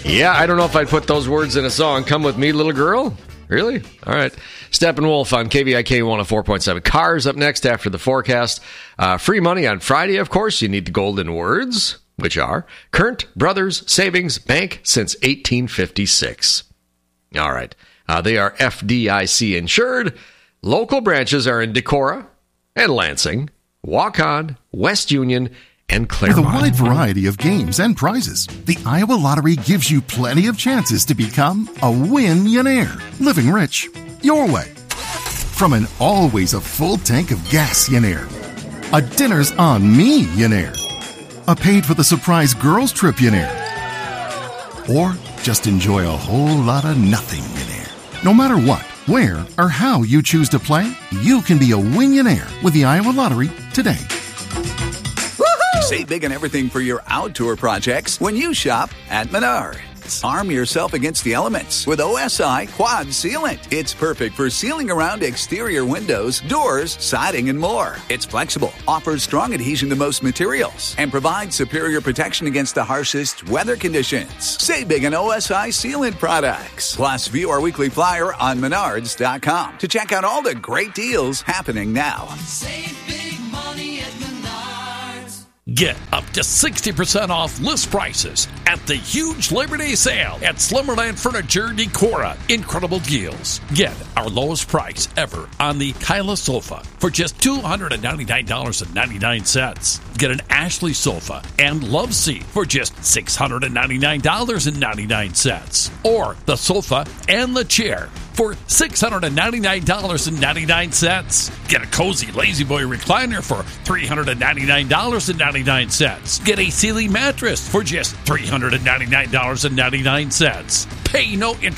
Yeah, I don't know if I'd put those words in a song. Come with me, little girl. Really? All right. Steppenwolf on KVIK 104.7. Cars up next after the forecast. Free money on Friday, of course. You need the golden words, which are Current Brothers Savings Bank since 1856. All right. They are FDIC insured. Local branches are in Decorah and Lansing, Waukon, West Union, and Claremont. With a wide variety of games and prizes, the Iowa Lottery gives you plenty of chances to become a win-yonaire, living rich your way. From an always a full tank of gas-yonaire, a dinner's on me-yonaire, a paid for the surprise girls trip-yonaire, or just enjoy a whole lot of nothing-yonaire. No matter what, where, or how you choose to play, you can be a win-yonaire with the Iowa Lottery today. Save big on everything for your outdoor projects when you shop at Menards. Arm yourself against the elements with OSI Quad Sealant. It's perfect for sealing around exterior windows, doors, siding, and more. It's flexible, offers strong adhesion to most materials, and provides superior protection against the harshest weather conditions. Save big on OSI Sealant products. Plus, view our weekly flyer on Menards.com to check out all the great deals happening now. Save big money at Menards. Get up to 60% off list prices at the huge Labor Day sale at Slimmerland Furniture Decorah. Incredible deals. Get our lowest price ever on the Kyla sofa for just $299.99. Get an Ashley sofa and love seat for just $699.99. Or the sofa and the chair for $699.99. Get a cozy Lazy Boy recliner for $399.99. Get a Sealy mattress for just $399.99. Pay no interest